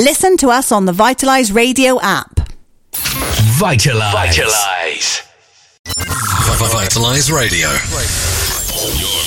Listen to us on the Vitalise Radio app. Vitalise. Vitalise Radio. Your